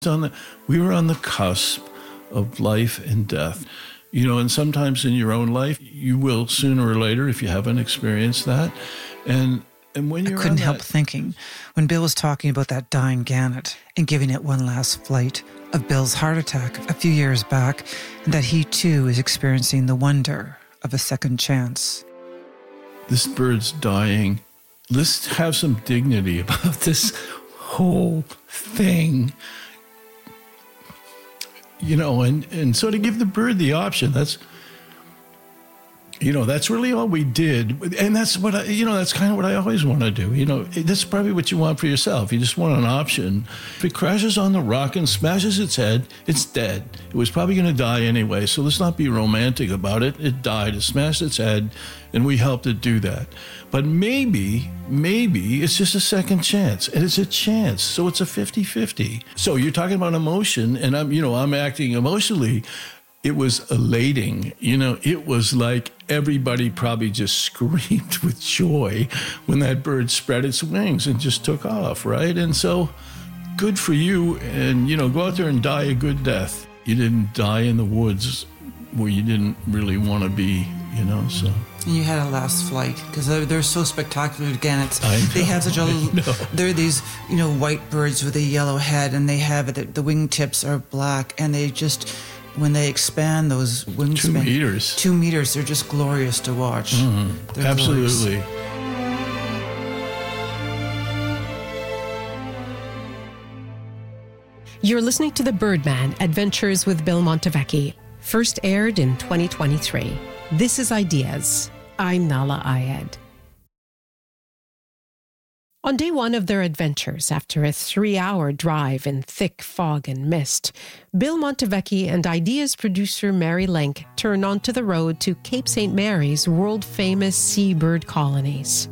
We were on the cusp of life and death. You know, and sometimes in your own life, you will sooner or later, if you haven't experienced that. And when you're I couldn't help thinking, when Bill was talking about that dying gannet and giving it one last flight, of Bill's heart attack a few years back, and that he too is experiencing the wonder of a second chance. This bird's dying. Let's have some dignity about this whole thing. You know, and so to give the bird the option, that's really all we did. And that's what that's kind of what I always want to do. You know, that's probably what you want for yourself. You just want an option. If it crashes on the rock and smashes its head, it's dead. It was probably going to die anyway, so let's not be romantic about it. It died, it smashed its head, and we helped it do that. But maybe it's just a second chance, and it's a chance, so it's a 50-50. So you're talking about emotion, and I'm acting emotionally. It was elating. You know, it was like everybody probably just screamed with joy when that bird spread its wings and just took off, right? And so good for you, and, go out there and die a good death. You didn't die in the woods where you didn't really want to be, so... And you had a last flight, because they're so spectacular again. They have such they're these, white birds with a yellow head, and they have the wingtips are black, and they just, when they expand those wingspan, 2 meters, they're just glorious to watch. Mm-hmm. Absolutely. Glorious. You're listening to The Birdman, Adventures with Bill Montevecchi, first aired in 2023. This is Ideas. I'm Nala Ayed. On day one of their adventures, after a 3-hour drive in thick fog and mist, Bill Montevecchi and Ideas producer Mary Link turn onto the road to Cape St. Mary's world-famous seabird colonies.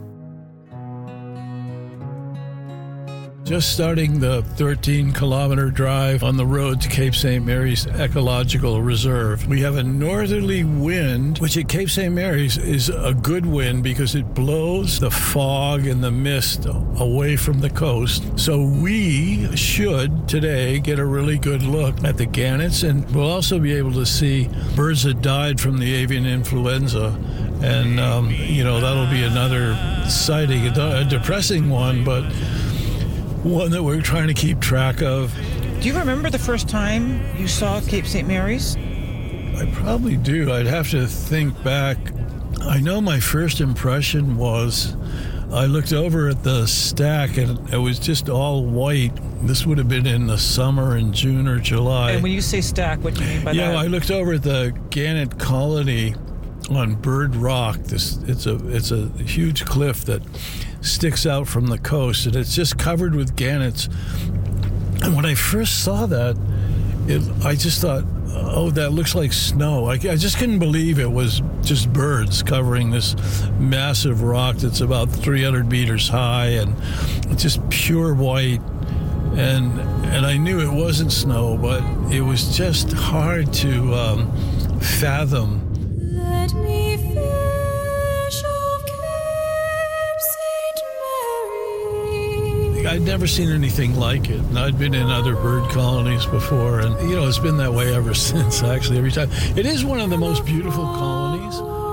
Just starting the 13-kilometer drive on the road to Cape St. Mary's Ecological Reserve. We have a northerly wind, which at Cape St. Mary's is a good wind because it blows the fog and the mist away from the coast. So we should today get a really good look at the gannets, and we'll also be able to see birds that died from the avian influenza. And, that'll be another sighting, a depressing one, but one that we're trying to keep track of. Do you remember the first time you saw Cape St. Mary's? I probably do. I'd have to think back. I know my first impression was I looked over at the stack and it was just all white. This would have been in the summer in June or July. And when you say stack, what do you mean by that? Yeah, I looked over at the gannet colony on Bird Rock. It's a huge cliff that sticks out from the coast, and it's just covered with gannets. And when I first saw that, I just thought, oh, that looks like snow. I just couldn't believe it was just birds covering this massive rock that's about 300 meters high and just pure white. And I knew it wasn't snow, but it was just hard to fathom. Let me fish of Cape St. Mary. I'd never seen anything like it. And I'd been in other bird colonies before, and it's been that way ever since, actually, every time. It is one of the most beautiful colonies.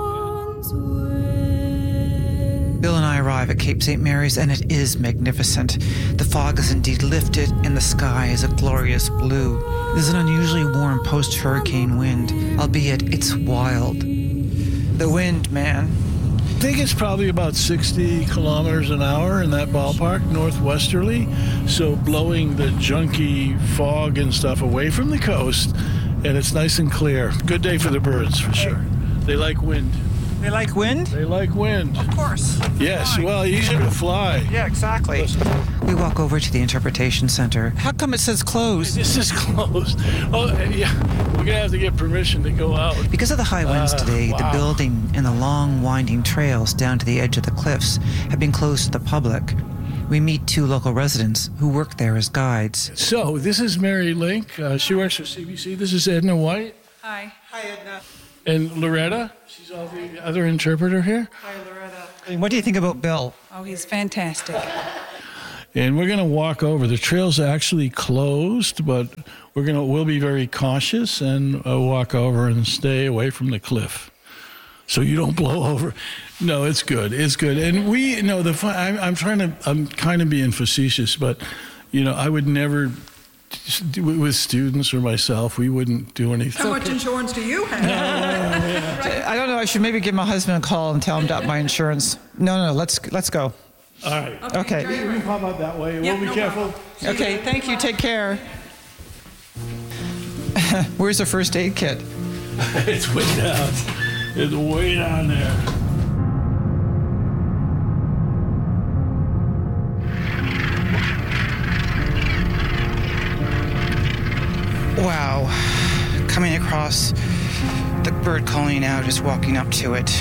Bill and I arrive at Cape St. Mary's, and it is magnificent. The fog is indeed lifted, and the sky is a glorious blue. There's an unusually warm post-hurricane wind, albeit it's wild. The wind, man. I think it's probably about 60 kilometers an hour in that ballpark, northwesterly. So blowing the junky fog and stuff away from the coast, and it's nice and clear. Good day for the birds, for sure. They like wind. They like wind? They like wind. Of course. Yes, well, easier to fly. Yeah, exactly. We walk over to the interpretation center. How come it says closed? This is closed. Oh, yeah. We're going to have to get permission to go out. Because of the high winds today, wow. The building and the long, winding trails down to the edge of the cliffs have been closed to the public. We meet 2 local residents who work there as guides. So, this is Mary Link. She works for CBC. This is Edna White. Hi. Hi, Edna. And Loretta. She's the other interpreter here. Hi, Loretta. And what do you think about Bill? Oh, he's fantastic. And we're going to walk over. The trail's actually closed, but we'll be very cautious and walk over and stay away from the cliff, so you don't blow over. No, it's good. It's good. And I'm kind of being facetious, but I would never, with students or myself, we wouldn't do anything. How much insurance do you have? I don't know. I should maybe give my husband a call and tell him about my insurance. No. Let's go. All right. Okay. We can pop out that way. We'll be careful. Okay. Thank you. Take care. Where's the first aid kit? It's way down. It's way down there. Wow. Coming across the bird colony now, just walking up to it.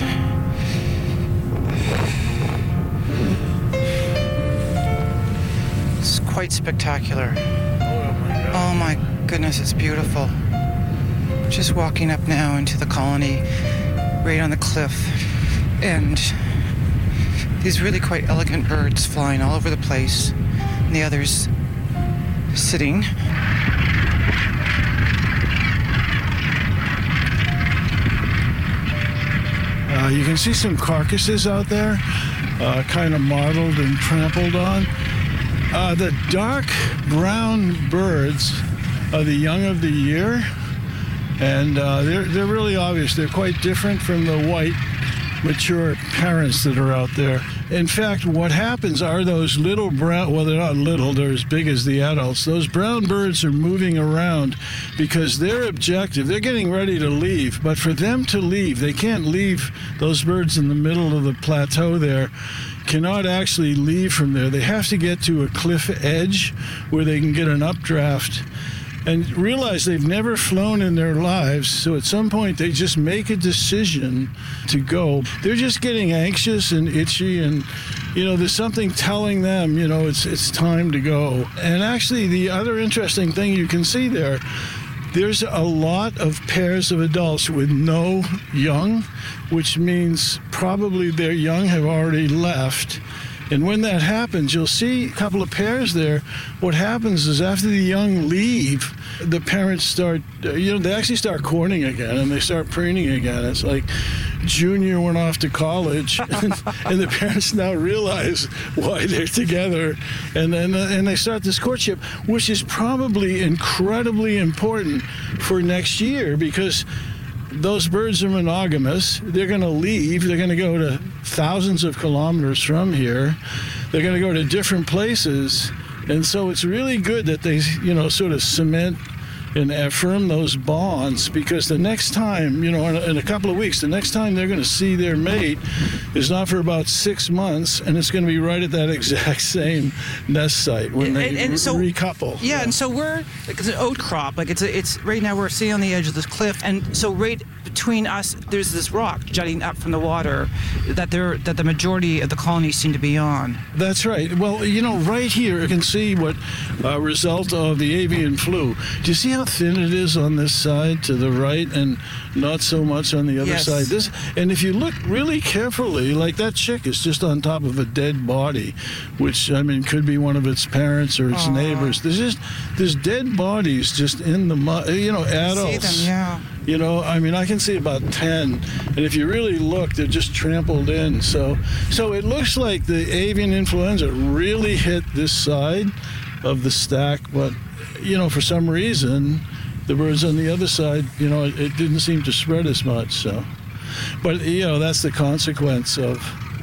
It's quite spectacular. Oh my goodness, it's beautiful. Just walking up now into the colony, right on the cliff, and these really quite elegant birds flying all over the place, and the others sitting. You can see some carcasses out there, kind of mottled and trampled on. The dark brown birds are the young of the year, and they're really obvious. They're quite different from the white, mature parents that are out there. In fact, what happens are those little brown, well, they're not little, they're as big as the adults. Those brown birds are moving around because their objective, they're getting ready to leave, but for them to leave, they can't leave. Those birds in the middle of the plateau there cannot actually leave from there. They have to get to a cliff edge where they can get an updraft and realize they've never flown in their lives, so at some point they just make a decision to go. They're just getting anxious and itchy, and there's something telling them, it's time to go. And actually, the other interesting thing you can see there's a lot of pairs of adults with no young, which means probably their young have already left. And when that happens, you'll see a couple of pairs there. What happens is after the young leave, the parents start, they actually start courting again, and they start preening again. It's like Junior went off to college, and the parents now realize why they're together, and they start this courtship, which is probably incredibly important for next year, because those birds are monogamous. They're going to leave. They're going to go to thousands of kilometers from here. They're going to go to different places. And so it's really good that they, sort of cement and affirm those bonds, because the next time, in a couple of weeks, the next time they're going to see their mate is not for about 6 months, and it's going to be right at that exact same nest site when they recouple. Yeah, and so it's an oat crop. Like it's right now we're sitting on the edge of this cliff, and so right between us there's this rock jutting up from the water that the majority of the colonies seem to be on. That's right. Well, right here you can see what result of the avian flu. Do you see how thin it is on this side to the right and not so much on the other side? And if you look really carefully, like that chick is just on top of a dead body, which could be one of its parents or its neighbors. There's dead bodies just in the mud, adults. See them, yeah. I can see about 10, and if you really look, they're just trampled in. So it looks like the avian influenza really hit this side of the stack, but for some reason, the birds on the other side, it didn't seem to spread as much. So, but that's the consequence of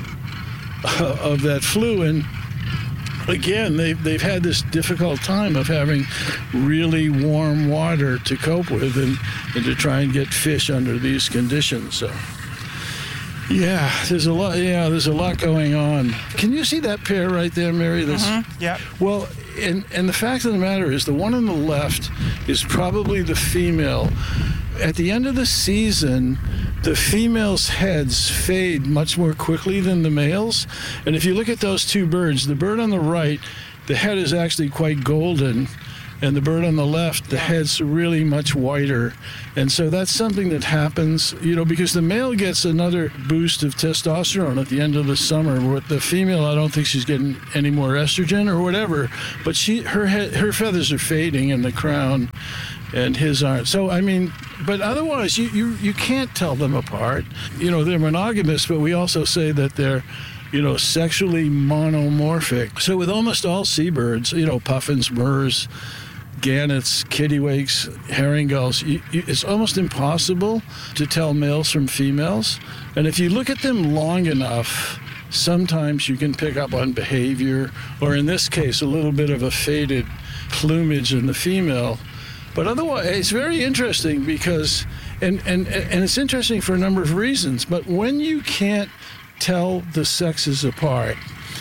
that flu. And again, they've had this difficult time of having really warm water to cope with and to try and get fish under these conditions. So, there's a lot. Yeah, there's a lot going on. Can you see that pair right there, Mary? Yeah. Well, and the fact of the matter is, the one on the left is probably the female. At the end of the season, the females' heads fade much more quickly than the males. And if you look at those two birds, the bird on the right, the head is actually quite golden, And the bird on the left, the head's really much whiter. And so that's something that happens, because the male gets another boost of testosterone at the end of the summer. With the female, I don't think she's getting any more estrogen or whatever. But her feathers are fading in the crown, and his aren't. So, but otherwise, you can't tell them apart. They're monogamous, but we also say that they're sexually monomorphic. So with almost all seabirds, puffins, murres, gannets, kittiwakes, herring gulls, it's almost impossible to tell males from females. And if you look at them long enough, sometimes you can pick up on behavior, or in this case, a little bit of a faded plumage in the female. But otherwise, it's very interesting because, and it's interesting for a number of reasons, but when you can't tell the sexes apart,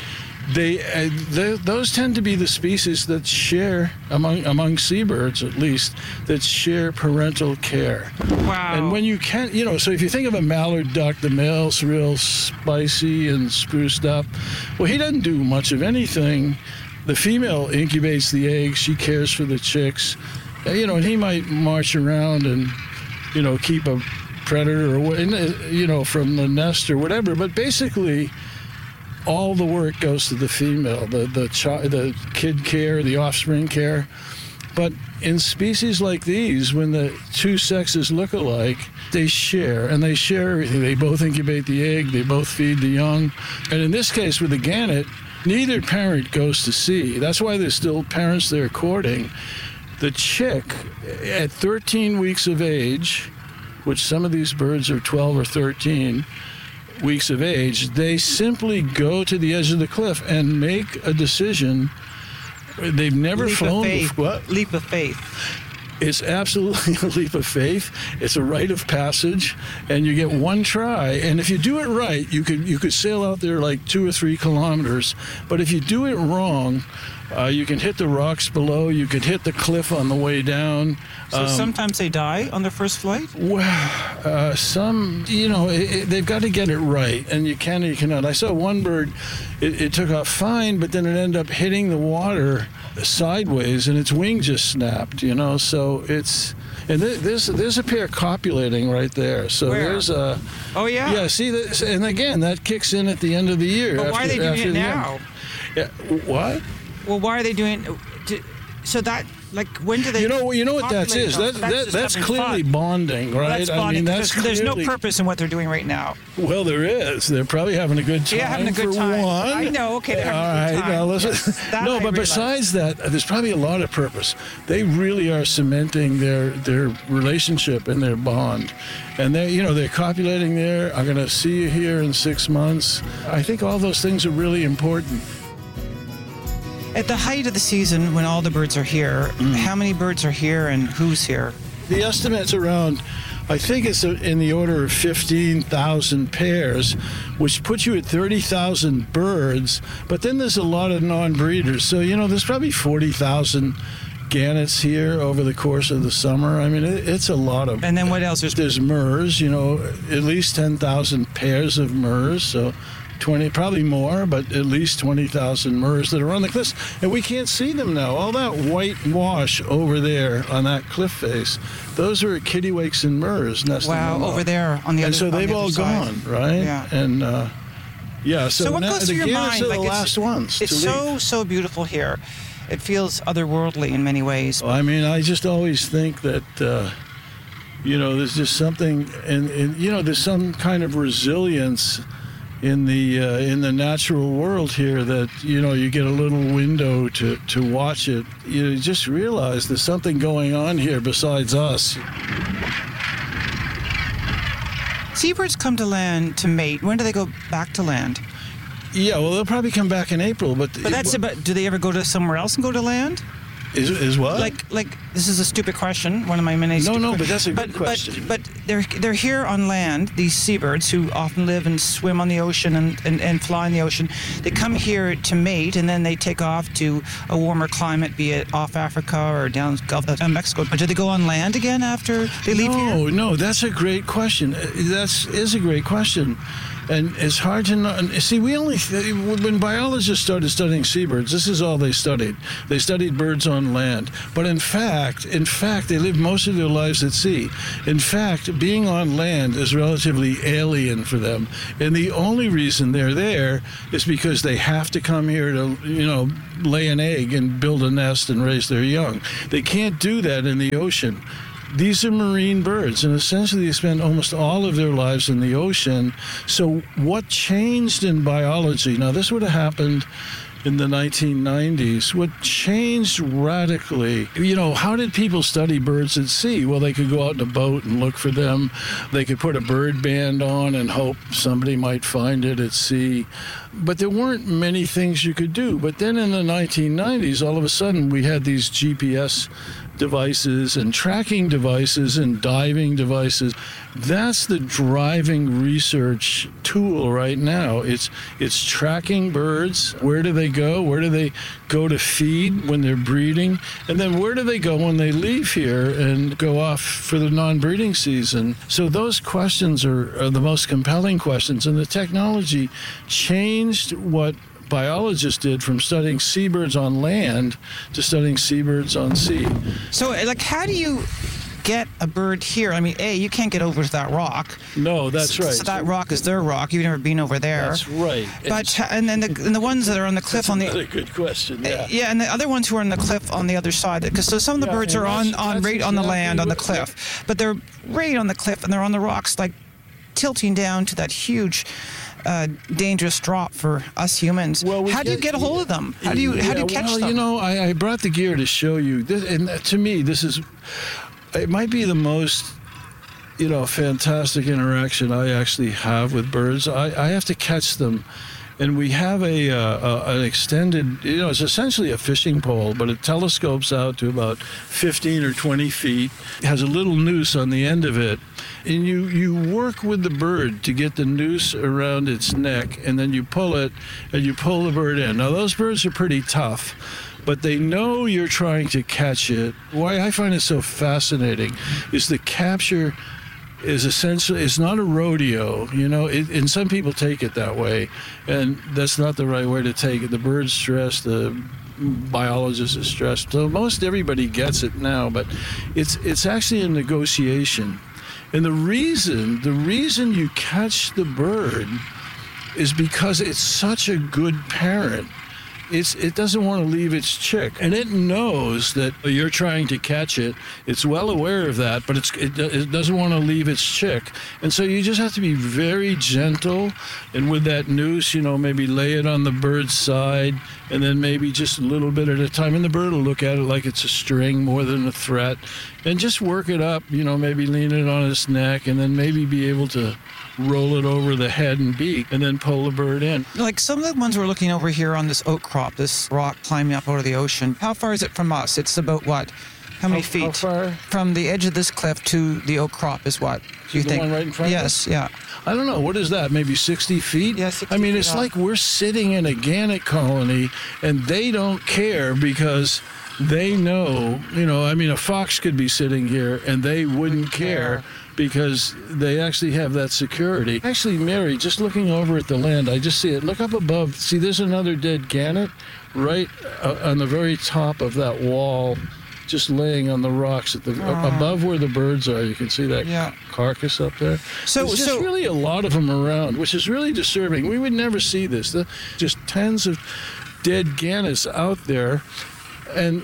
those tend to be the species that share, among seabirds at least, that share parental care. Wow. And when you can't, so if you think of a mallard duck, the male's real spicy and spruced up. Well, he doesn't do much of anything. The female incubates the eggs. She cares for the chicks. And he might march around and, keep a predator or, from the nest or whatever. But basically, all the work goes to the female, the kid care, the offspring care. But in species like these, when the two sexes look alike, they share, and they share everything. They both incubate the egg, they both feed the young. And in this case, with the gannet, neither parent goes to sea. That's why there's still parents there courting. The chick, at 13 weeks of age, which some of these birds are 12 or 13 weeks of age, they simply go to the edge of the cliff and make a decision. They've never flown before. What? Leap of faith. It's absolutely a leap of faith. It's a rite of passage, and you get one try. And if you do it right, you could sail out there like 2 or 3 kilometers. But if you do it wrong, you can hit the rocks below. You could hit the cliff on the way down. So sometimes they die on their first flight? Well, some, they've got to get it right, and you can or you cannot. I saw one bird, it took off fine, but then it ended up hitting the water sideways, and its wing just snapped, so it's... And there's a pair copulating right there. So where? There's a... Oh, yeah? Yeah, see, and again, that kicks in at the end of the year. But why are they doing it now? Yeah, what? Well, why are they doing... So that, when do they... You know what that is? That's clearly fun. Bonding, right? Well, that's bonding. There's no clearly... purpose in what they're doing right now. Well, there is. They're probably having a good time. Yeah, having a good time. One. I know. Okay, they're having a good time. All right, now listen. Yes, no, but besides that, there's probably a lot of purpose. They really are cementing their relationship and their bond. And they're copulating there. I'm going to see you here in 6 months. I think all those things are really important. At the height of the season, when all the birds are here, how many birds are here and who's here? The estimate's around, I think it's in the order of 15,000 pairs, which puts you at 30,000 birds. But then there's a lot of non-breeders. So, there's probably 40,000 gannets here over the course of the summer. I mean, it's a lot of... And then what else? There's murres, at least 10,000 pairs of murres. So 20, probably more, but at least 20,000 murres that are on the cliffs. And we can't see them now. All that white wash over there on that cliff face, those are kittiwakes and murres nesting. Wow, over there on the other side. And so they've all gone, right? Yeah. And, so what goes through your mind? Are the last ones it's to leave. so beautiful here. It feels otherworldly in many ways. I mean, I just always think that, there's just something, and there's some kind of resilience in the natural world here that you get a little window to watch it. You just realize there's something going on here besides us. Seabirds come to land to mate. When do they go back to land? Yeah, well, they'll probably come back in April, but that's about. Do they ever go to somewhere else and go to land? Is what? Like this is a stupid question. One of my many. No, but that's a good question. But they're here on land. These seabirds who often live and swim on the ocean and fly in the ocean. They come here to mate, and then they take off to a warmer climate, be it off Africa or down Gulf of Mexico. But do they go on land again after they leave here? No, that's a great question. That is a great question. And it's hard to know. See, when biologists started studying seabirds, this is all they studied. They studied birds on land. But in fact, they live most of their lives at sea. In fact, being on land is relatively alien for them. And the only reason they're there is because they have to come here to, lay an egg and build a nest and raise their young. They can't do that in the ocean. These are marine birds, and essentially they spend almost all of their lives in the ocean. So what changed in biology? Now, this would have happened in the 1990s. What changed radically, how did people study birds at sea? Well, they could go out in a boat and look for them. They could put a bird band on and hope somebody might find it at sea. But there weren't many things you could do. But then in the 1990s, all of a sudden, we had these GPS devices and tracking devices and diving devices. That's the driving research tool right now. It's tracking birds. Where do they go? Where do they go to feed when they're breeding? And then where do they go when they leave here and go off for the non-breeding season? So those questions are the most compelling questions. And the technology changed what biologists did from studying seabirds on land to studying seabirds on sea. So, how do you get a bird here? I mean, you can't get over to that rock. No, that's right. So that rock is their rock. You've never been over there. That's right. But and then the ones that are on the cliff that's another good question. Yeah. Yeah, and the other ones who are on the cliff on the other side, because some of the birds are on the land on the cliff, but they're right on the cliff and they're on the rocks, like tilting down to that huge. Dangerous drop for us humans. Well, how do you get a hold of them? How do you catch them? I brought the gear to show you this, and to me, it might be the most, fantastic interaction I actually have with birds. I have to catch them. And we have an extended, it's essentially a fishing pole, but it telescopes out to about 15 or 20 feet. It has a little noose on the end of it. And you work with the bird to get the noose around its neck, and then you pull it, and you pull the bird in. Now, those birds are pretty tough, but they know you're trying to catch it. Why I find it so fascinating is the capture is essentially, it's not a rodeo, and some people take it that way, and that's not the right way to take it. The bird's stressed, the biologist is stressed, so most everybody gets it now, but it's actually a negotiation. And the reason you catch the bird is because it's such a good parent. It doesn't want to leave its chick, and it knows that you're trying to catch it. It's well aware of that, but it doesn't want to leave its chick. And so you just have to be very gentle, and with that noose, maybe lay it on the bird's side, and then maybe just a little bit at a time. And the bird will look at it like it's a string more than a threat, and just work it up, maybe lean it on its neck, and then maybe be able to roll it over the head and beak, and then pull the bird in. Like some of the ones we're looking over here on this oak crop, this rock climbing up out of the ocean, how far is it from us? It's about what? How many feet? How far? From the edge of this cliff to the oak crop is what? Do you think? The one right in front of us? Yes, yeah. I don't know. What is that? Maybe 60 feet? Yeah, 60 feet. It's like we're sitting in a gannet colony, and they don't care because they know, a fox could be sitting here, and they wouldn't care because they actually have that security. Actually, Mary, just looking over at the land, I just see it. Look up above. See, there's another dead gannet right on the very top of that wall, just laying on the rocks above where the birds are. You can see that carcass up there. So there's just really a lot of them around, which is really disturbing. We would never see this. Just tens of dead gannets out there, and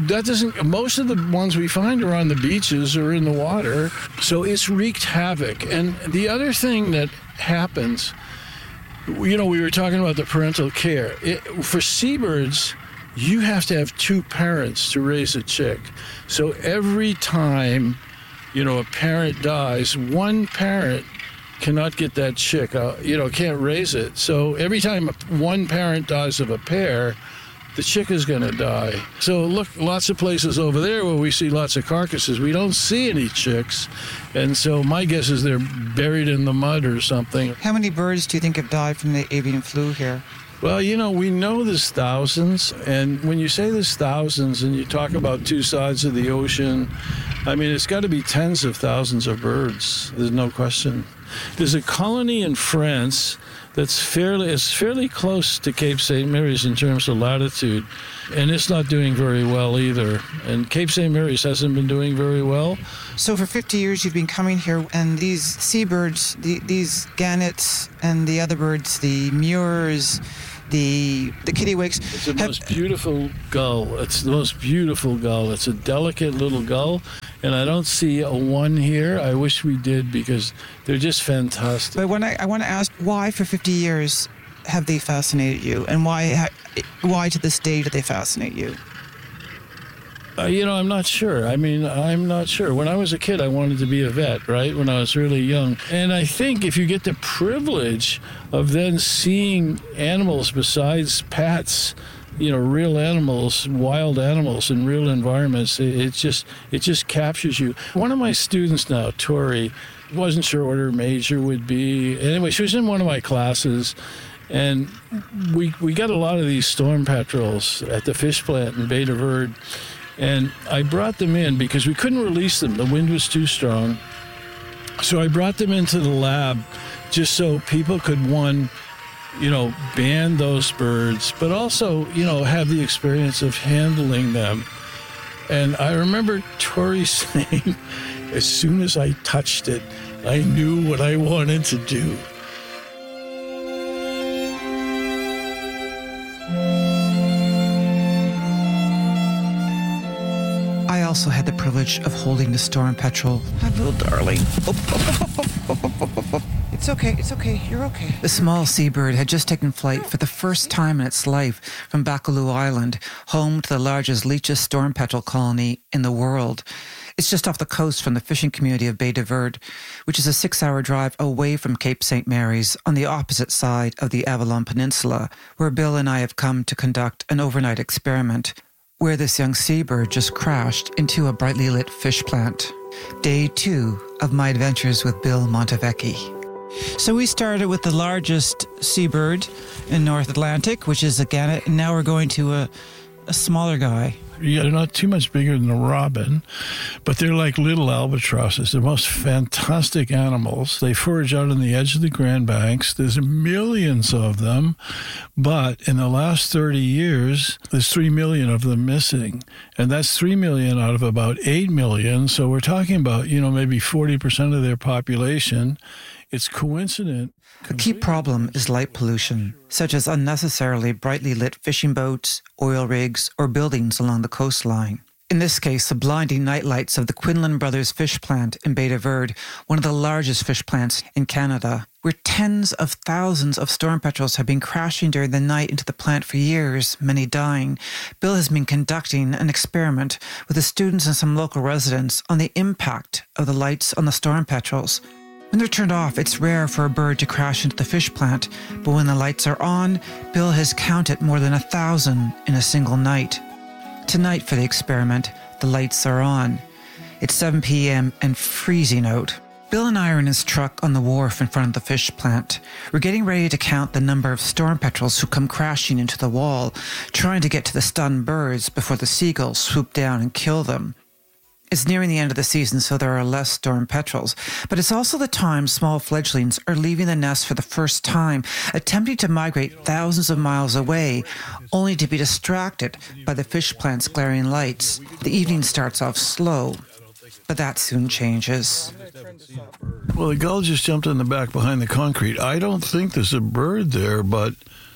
most of the ones we find are on the beaches or in the water, so it's wreaked havoc. And the other thing that happens, we were talking about the parental care. For seabirds, you have to have two parents to raise a chick. So every time, a parent dies, one parent cannot get that chick, can't raise it. So every time one parent dies of a pair, the chick is going to die. So look, lots of places over there where we see lots of carcasses, we don't see any chicks. And so my guess is they're buried in the mud or something. How many birds do you think have died from the avian flu here? Well, we know there's thousands. And when you say there's thousands and you talk about two sides of the ocean, it's got to be tens of thousands of birds. There's no question. There's a colony in France that's fairly close to Cape St. Mary's in terms of latitude, and it's not doing very well either. And Cape St. Mary's hasn't been doing very well. So for 50 years you've been coming here, and these seabirds, these gannets and the other birds, the murres, the kittiwakes. It's the most beautiful gull. It's the most beautiful gull. It's a delicate little gull, and I don't see a one here. I wish we did, because they're just fantastic. But I want to ask, why for 50 years have they fascinated you, and why to this day do they fascinate you? I'm not sure. I'm not sure. When I was a kid, I wanted to be a vet, right? When I was really young. And I think if you get the privilege of then seeing animals besides pets, real animals, wild animals in real environments, it just captures you. One of my students now, Tori, wasn't sure what her major would be. Anyway, she was in one of my classes. And we got a lot of these storm petrels at the fish plant in Bay de Verde. And I brought them in because we couldn't release them. The wind was too strong. So I brought them into the lab just so people could, ban those birds, but also, have the experience of handling them. And I remember Tori saying, as soon as I touched it, I knew what I wanted to do. I also had the privilege of holding the storm petrel. My little darling. It's okay, you're okay. The small seabird had just taken flight for the first time in its life from Baccalieu Island, home to the largest Leach's storm petrel colony in the world. It's just off the coast from the fishing community of Bay de Verde, which is a 6-hour drive away from Cape St. Mary's on the opposite side of the Avalon Peninsula, where Bill and I have come to conduct an overnight experiment, where this young seabird just crashed into a brightly lit fish plant. Day 2 of my adventures with Bill Montevecchi. So we started with the largest seabird in North Atlantic, which is a gannet, and now we're going to a smaller guy. Yeah, they're not too much bigger than a robin, but they're like little albatrosses. They're most fantastic animals. They forage out on the edge of the Grand Banks. There's millions of them, but in the last 30 years, there's 3 million of them missing. And that's 3 million out of about 8 million. So we're talking about, maybe 40% of their population. It's coincident. A key problem is light pollution, such as unnecessarily brightly lit fishing boats, oil rigs, or buildings along the coastline. In this case, the blinding night lights of the Quinlan Brothers fish plant in Bay de Verde, one of the largest fish plants in Canada, where tens of thousands of storm petrels have been crashing during the night into the plant for years, many dying. Bill has been conducting an experiment with the students and some local residents on the impact of the lights on the storm petrels. When they're turned off, it's rare for a bird to crash into the fish plant, but when the lights are on, Bill has counted more than 1,000 in a single night. Tonight for the experiment, the lights are on. It's 7 p.m. and freezing out. Bill and I are in his truck on the wharf in front of the fish plant. We're getting ready to count the number of storm petrels who come crashing into the wall, trying to get to the stunned birds before the seagulls swoop down and kill them. It's nearing the end of the season, so there are less storm petrels. But it's also the time small fledglings are leaving the nest for the first time, attempting to migrate thousands of miles away, only to be distracted by the fish plant's glaring lights. The evening starts off slow, but that soon changes. Well, the gull just jumped in the back behind the concrete. I don't think there's a bird there, but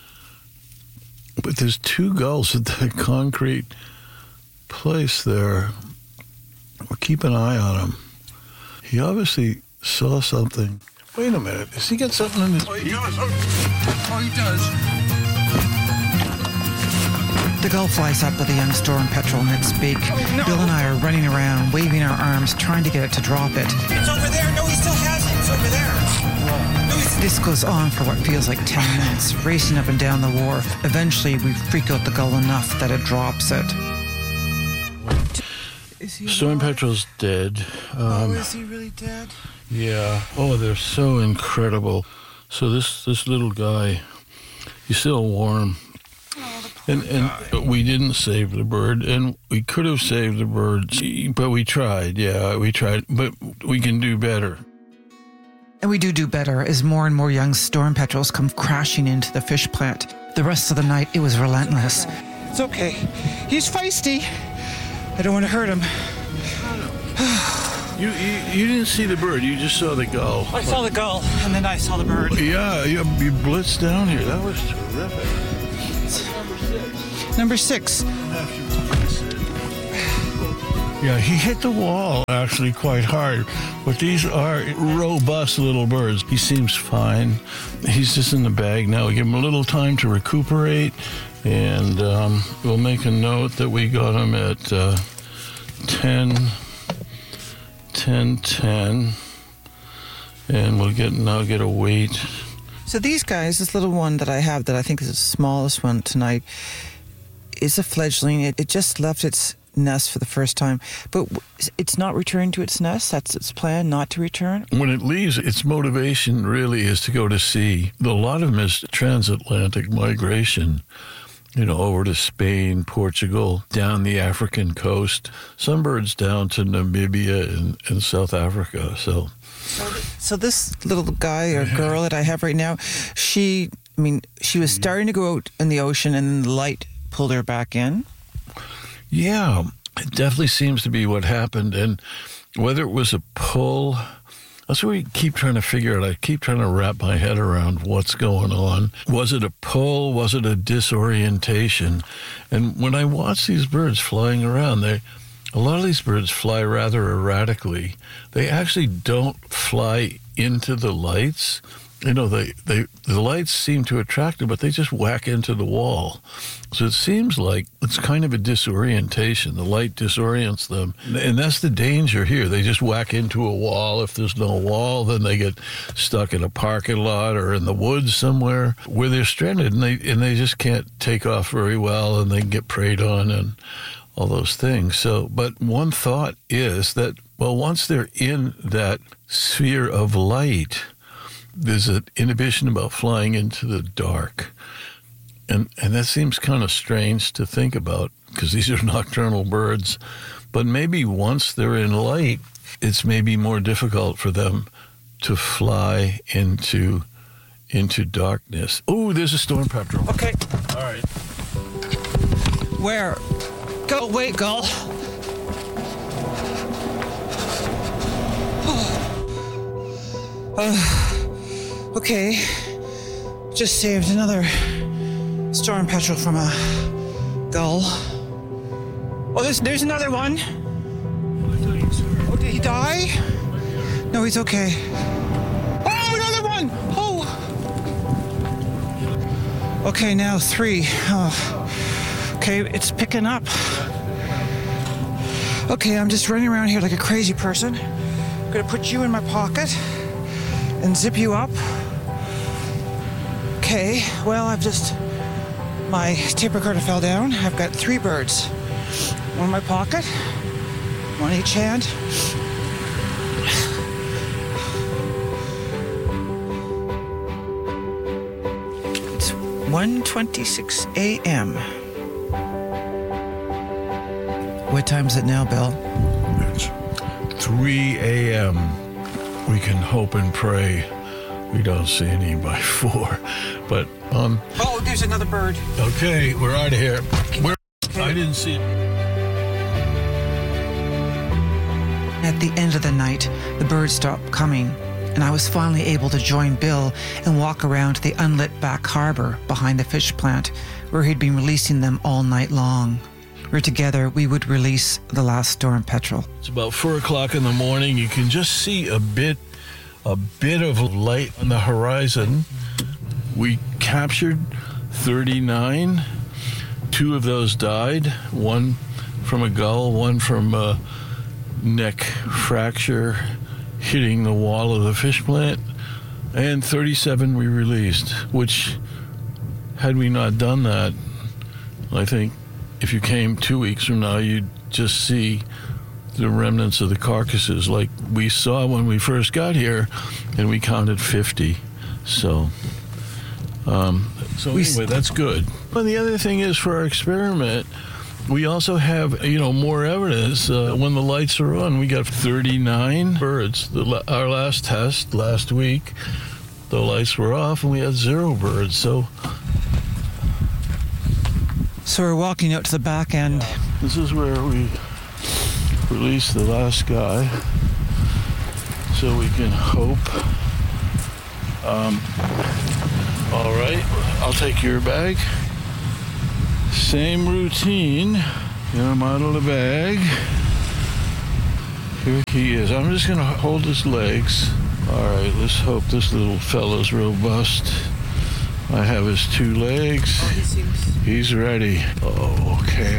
there's 2 gulls at the concrete place there. We'll keep an eye on him. He obviously saw something. Wait a minute. Does he get something in his... Oh, he does. The gull flies up with a young storm petrel in its beak. Oh, no. Bill and I are running around, waving our arms, trying to get it to drop it. It's over there. No, he still has it. It's over there. No, this goes on for what feels like 10 minutes, racing up and down the wharf. Eventually, we freak out the gull enough that it drops it. Storm petrel's dead. Is he really dead? Yeah. Oh, they're so incredible. So this little guy, he's still warm. Oh, and we didn't save the bird, and we could have saved the bird, but we tried. Yeah, we tried, but we can do better. And we do better as more and more young storm petrels come crashing into the fish plant. The rest of the night, it was relentless. It's okay. He's feisty. I don't want to hurt him. You didn't see the bird. You just saw the gull. I saw the gull, and then I saw the bird. Yeah, you blitzed down here. That was terrific. Number 6. Yeah, he hit the wall actually quite hard. But these are robust little birds. He seems fine. He's just in the bag now. We give him a little time to recuperate. And we'll make a note that we got him at 10, and we'll get a weight. So these guys, this little one that I have that I think is the smallest one tonight, is a fledgling. It just left its nest for the first time, but it's not returned to its nest. That's its plan, not to return. When it leaves, its motivation really is to go to sea. A lot of them is transatlantic migration. Over to Spain, Portugal, down the African coast. Some birds down to Namibia and South Africa. So this little guy or girl that I have right now, she was starting to go out in the ocean, and then the light pulled her back in. Yeah, it definitely seems to be what happened. And whether it was a pull, that's what we keep trying to figure out. I keep trying to wrap my head around what's going on. Was it a pull? Was it a disorientation? And when I watch these birds flying around, a lot of these birds fly rather erratically. They actually don't fly into the lights. The lights seem to attract them, but they just whack into the wall. So it seems like it's kind of a disorientation. The light disorients them. And that's the danger here. They just whack into a wall. If there's no wall, then they get stuck in a parking lot or in the woods somewhere where they're stranded, and they just can't take off very well, and they can get preyed on and all those things. So, but one thought is that, once they're in that sphere of light, there's an inhibition about flying into the dark. And that seems kind of strange to think about because these are nocturnal birds. But maybe once they're in light, it's maybe more difficult for them to fly into darkness. Oh, there's a storm petrel. Okay. All right. Where? Go, wait, gull. Okay, just saved another storm petrel from a gull. Oh, there's another one. Oh, did he die? No, he's okay. Oh, another one! Oh! Okay, now 3. Oh. Okay, it's picking up. Okay, I'm just running around here like a crazy person. I'm gonna put you in my pocket and zip you up. Okay, well, my tape recorder fell down. I've got 3 birds. One in my pocket, one in each hand. It's 1:26 a.m. What time is it now, Bill? It's 3 a.m. We can hope and pray we don't see any by 4. But, Oh, there's another bird. Okay, we're out of here. I didn't see it. At the end of the night, the birds stopped coming, and I was finally able to join Bill and walk around to the unlit back harbor behind the fish plant, where he'd been releasing them all night long. Where together we would release the last storm petrel. It's about 4 o'clock in the morning. You can just see a bit of light on the horizon. We captured 39. 2 of those died. One from a gull, one from a neck fracture hitting the wall of the fish plant. And 37 we released, which, had we not done that, I think if you came 2 weeks from now, you'd just see the remnants of the carcasses like we saw when we first got here, and we counted 50. So anyway, that's good. But the other thing is, for our experiment, We also have, more evidence. When the lights are on, we got 39 birds. Our last test last week, the lights were off and we had 0 birds. So we're walking out to the back end. Yeah. This is where we release the last guy, so we can hope. All right, I'll take your bag. Same routine. Get him out of the bag. Here he is. I'm just going to hold his legs. All right, let's hope this little fella's robust. I have his 2 legs. He's ready. Oh, okay.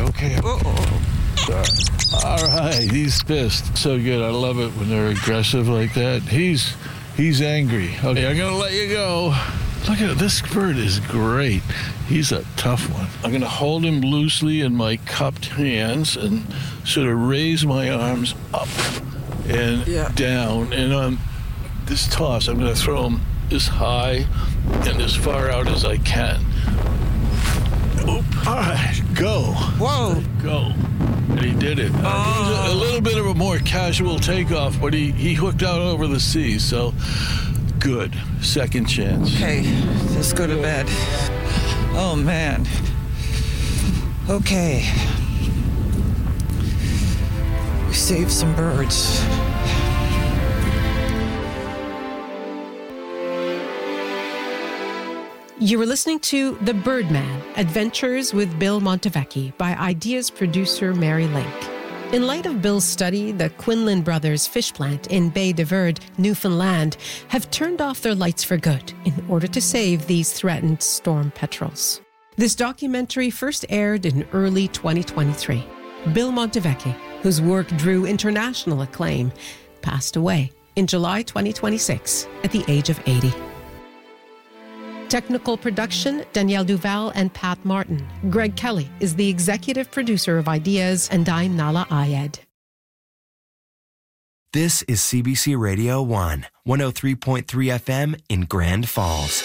All right, he's pissed. So good. I love it when they're aggressive like that. He's angry. Okay, I'm going to let you go. Look at it. This bird is great. He's a tough one. I'm going to hold him loosely in my cupped hands and sort of raise my arms up and down. And on this toss, I'm going to throw him as high and as far out as I can. Oh, all right, go. Whoa. Go. And he did it. It was a little bit of a more casual takeoff, but he hooked out over the sea, so good. Second chance. Okay, let's go to bed. Oh, man. Okay. We saved some birds. You were listening to The Birdman, Adventures with Bill Montevecchi by Ideas producer Mary Link. In light of Bill's study, the Quinlan Brothers fish plant in Bay de Verde, Newfoundland, have turned off their lights for good in order to save these threatened storm petrels. This documentary first aired in early 2023. Bill Montevecchi, whose work drew international acclaim, passed away in July 2026 at the age of 80. Technical production, Danielle Duval and Pat Martin. Greg Kelly is the executive producer of Ideas, and I'm Nala Ayed. This is CBC Radio 1, 103.3 FM in Grand Falls.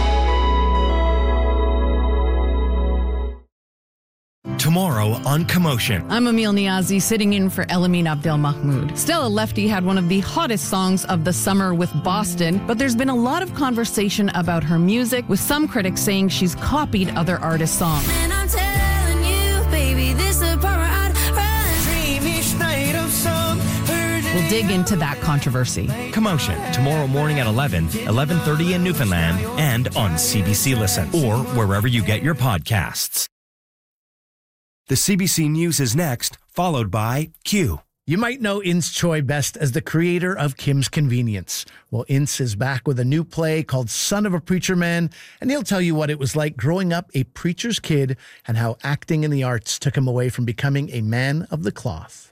Tomorrow on Commotion. I'm Emil Niazi, sitting in for Elamin Abdelmahmoud. Stella Lefty had one of the hottest songs of the summer with Boston, but there's been a lot of conversation about her music, with some critics saying she's copied other artists' songs. And I'm telling you, baby, this the part where I'd run. Dream each night of some virgin. We'll dig into that controversy. Commotion, tomorrow morning at 11:30 in Newfoundland, and on CBC Listen, or wherever you get your podcasts. The CBC News is next, followed by Q. You might know Ince Choi best as the creator of Kim's Convenience. Well, Ince is back with a new play called Son of a Preacher Man, and he'll tell you what it was like growing up a preacher's kid and how acting in the arts took him away from becoming a man of the cloth.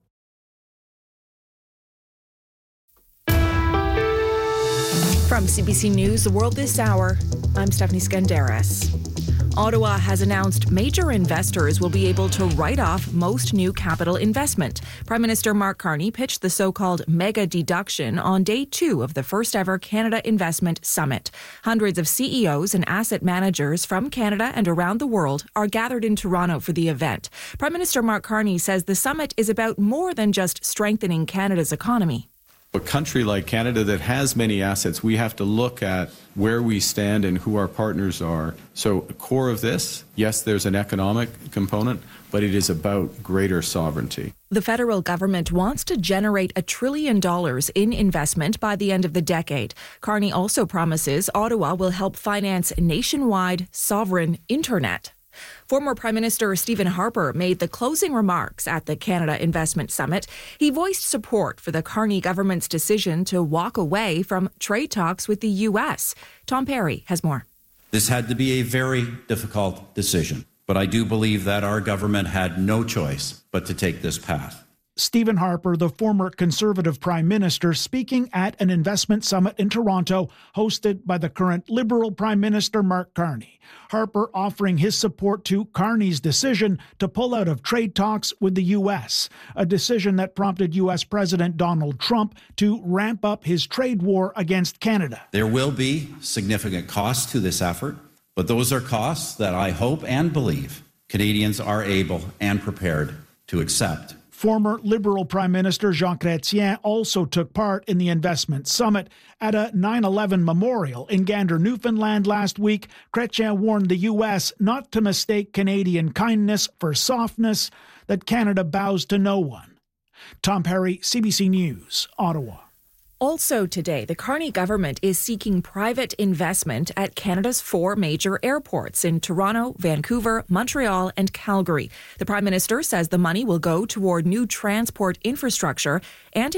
From CBC News, The World This Hour, I'm Stephanie Skandaris. Ottawa has announced major investors will be able to write off most new capital investment. Prime Minister Mark Carney pitched the so-called mega deduction on day 2 of the first ever Canada Investment Summit. Hundreds of CEOs and asset managers from Canada and around the world are gathered in Toronto for the event. Prime Minister Mark Carney says the summit is about more than just strengthening Canada's economy. A country like Canada that has many assets, we have to look at where we stand and who our partners are. So the core of this, yes, there's an economic component, but it is about greater sovereignty. The federal government wants to generate $1 trillion in investment by the end of the decade. Carney also promises Ottawa will help finance nationwide sovereign internet. Former Prime Minister Stephen Harper made the closing remarks at the Canada Investment Summit. He voiced support for the Carney government's decision to walk away from trade talks with the U.S. Tom Perry has more. This had to be a very difficult decision, but I do believe that our government had no choice but to take this path. Stephen Harper, the former Conservative Prime Minister, speaking at an investment summit in Toronto hosted by the current Liberal Prime Minister Mark Carney. Harper offering his support to Carney's decision to pull out of trade talks with the U.S., a decision that prompted U.S. President Donald Trump to ramp up his trade war against Canada. There will be significant costs to this effort, but those are costs that I hope and believe Canadians are able and prepared to accept. Former Liberal Prime Minister Jean Chrétien also took part in the investment summit. At a 9/11 memorial in Gander, Newfoundland last week, Chrétien warned the U.S. not to mistake Canadian kindness for softness, that Canada bows to no one. Tom Perry, CBC News, Ottawa. Also today, the Carney government is seeking private investment at Canada's 4 major airports in Toronto, Vancouver, Montreal, and Calgary. The Prime Minister says the money will go toward new transport infrastructure and